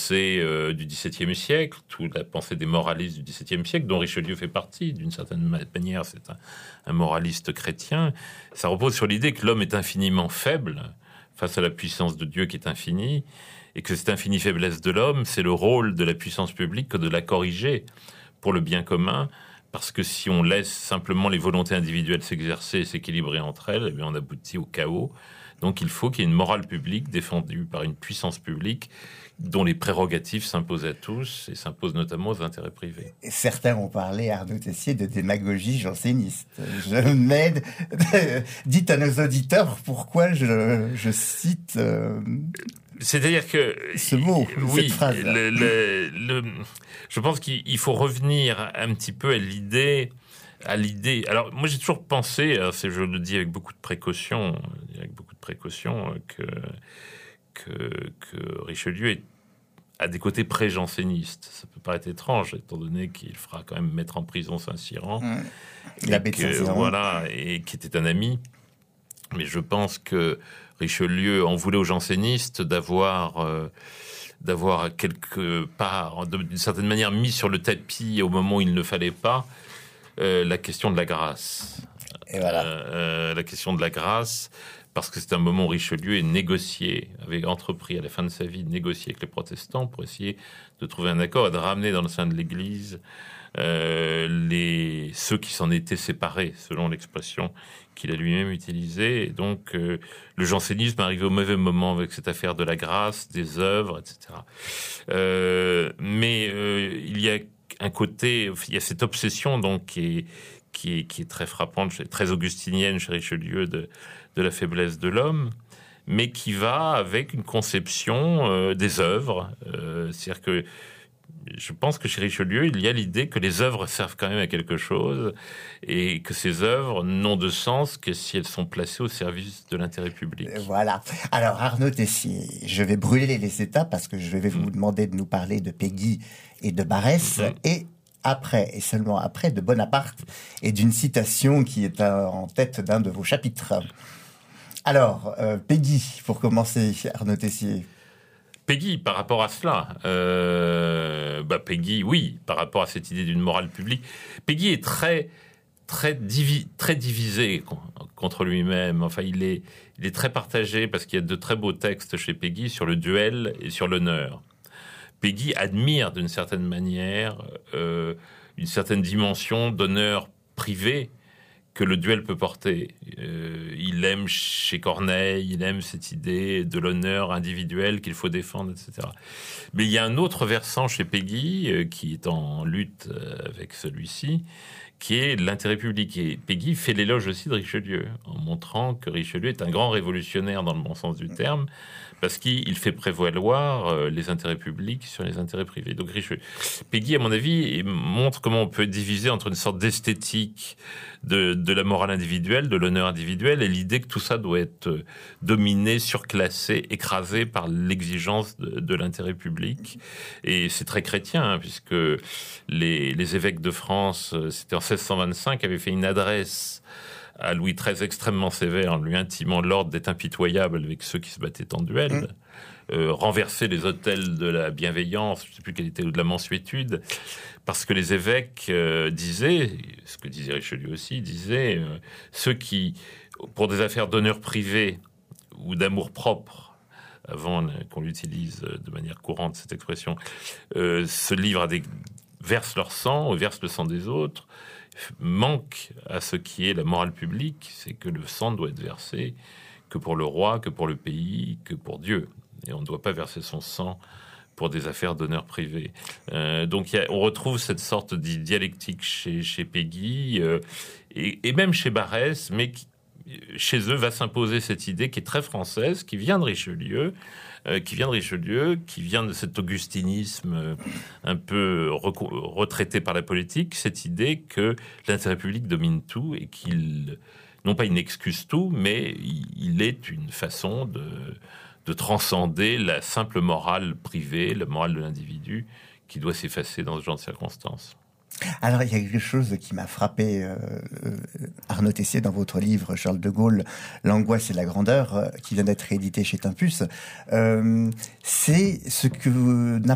pensée du XVIIe siècle, toute la pensée des moralistes du XVIIe siècle, dont Richelieu fait partie, d'une certaine manière, c'est un moraliste chrétien. Ça repose sur l'idée que l'homme est infiniment faible face à la puissance de Dieu qui est infinie, et que cette infinie faiblesse de l'homme, c'est le rôle de la puissance publique que de la corriger pour le bien commun, parce que si on laisse simplement les volontés individuelles s'exercer et s'équilibrer entre elles, eh bien on aboutit au chaos. Donc il faut qu'il y ait une morale publique défendue par une puissance publique dont les prérogatives s'imposent à tous et s'imposent notamment aux intérêts privés. Certains ont parlé, Arnaud Tessier, de démagogie janséniste. Je m'aide. Dites à nos auditeurs pourquoi je cite c'est-à-dire que ce mot, oui, cette phrase. Je pense qu'il faut revenir un petit peu à l'idée. Alors, moi, j'ai toujours pensé, je le dis avec beaucoup de précaution, que Richelieu a des côtés pré-jansénistes. Ça peut paraître étrange, étant donné qu'il fera quand même mettre en prison Saint-Cyran, L'abbé de Saint-Cyran. Voilà, et qui était un ami. Mais je pense que Richelieu en voulait aux jansénistes d'avoir quelque part, d'une certaine manière, mis sur le tapis au moment où il ne le fallait pas, la question de la grâce. Et voilà. La question de la grâce, parce que c'est un moment où Richelieu avait entrepris à la fin de sa vie de négocier avec les protestants pour essayer de trouver un accord et de ramener dans le sein de l'Église ceux qui s'en étaient séparés, selon l'expression qu'il a lui-même utilisée. Et donc, le jansénisme arrive au mauvais moment avec cette affaire de la grâce, des œuvres, etc. Mais il y a un côté, il y a cette obsession donc qui est très frappante, très augustinienne chez Richelieu de la faiblesse de l'homme, mais qui va avec une conception des œuvres. C'est-à-dire que je pense que chez Richelieu, il y a l'idée que les œuvres servent quand même à quelque chose et que ces œuvres n'ont de sens que si elles sont placées au service de l'intérêt public. Voilà. Alors, Arnaud Tessier, je vais brûler les étapes parce que je vais vous demander de nous parler de Péguy et de Barrès et après, et seulement après, de Bonaparte et d'une citation qui est en tête d'un de vos chapitres. Alors, Péguy, pour commencer, Arnaud Tessier. Péguy, par rapport à cela, Péguy, oui, par rapport à cette idée d'une morale publique, Péguy est très divisé contre lui-même. Enfin, il est très partagé parce qu'il y a de très beaux textes chez Péguy sur le duel et sur l'honneur. Péguy admire d'une certaine manière une certaine dimension d'honneur privé que le duel peut porter. Il aime chez Corneille, il aime cette idée de l'honneur individuel qu'il faut défendre, etc. Mais il y a un autre versant chez Péguy qui est en lutte avec celui-ci, qui est l'intérêt public. Et Péguy fait l'éloge aussi de Richelieu, en montrant que Richelieu est un grand révolutionnaire dans le bon sens du terme, parce qu'il fait prévaloir les intérêts publics sur les intérêts privés. Donc Péguy, à mon avis, montre comment on peut diviser entre une sorte d'esthétique de la morale individuelle, de l'honneur individuel, et l'idée que tout ça doit être dominé, surclassé, écrasé par l'exigence de l'intérêt public. Et c'est très chrétien, puisque les évêques de France, c'était en 1625, avaient fait une adresse à Louis XIII extrêmement sévère, en lui intimant l'ordre d'être impitoyable avec ceux qui se battaient en duel, renverser les autels de la bienveillance, je ne sais plus quelle était, ou de la mansuétude, parce que les évêques disaient, ce que disait Richelieu aussi, disaient, ceux qui, pour des affaires d'honneur privé ou d'amour propre, avant qu'on l'utilise de manière courante, cette expression, se livrent versent leur sang, ou versent le sang des autres, manque à ce qui est la morale publique, c'est que le sang doit être versé que pour le roi, que pour le pays, que pour Dieu. Et on ne doit pas verser son sang pour des affaires d'honneur privé. Donc on retrouve cette sorte de dialectique chez Péguy et même chez Barrès, mais chez eux va s'imposer cette idée qui est très française, qui vient de Richelieu, qui vient de cet augustinisme un peu retraité par la politique, cette idée que l'intérêt public domine tout et qu'il, non pas il n'excuse tout, mais il est une façon de transcender la simple morale privée, la morale de l'individu, qui doit s'effacer dans ce genre de circonstances. Alors, il y a quelque chose qui m'a frappé, Arnaud Tessier, dans votre livre, Charles de Gaulle, L'angoisse et la grandeur, qui vient d'être réédité chez Tempus. C'est ce que